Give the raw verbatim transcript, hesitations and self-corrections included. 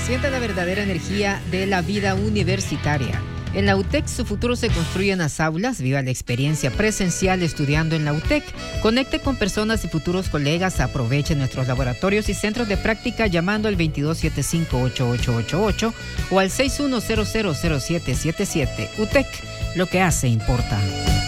Sienta la verdadera energía de la vida universitaria. En la U T E C, su futuro se construye en las aulas. Viva la experiencia presencial estudiando en la U T E C. Conecte con personas y futuros colegas. Aproveche nuestros laboratorios y centros de práctica llamando al veintidós setenta y cinco, ochenta y ocho ochenta y ocho o al seis uno cero cero cero siete siete siete. U T E C, lo que hace importa.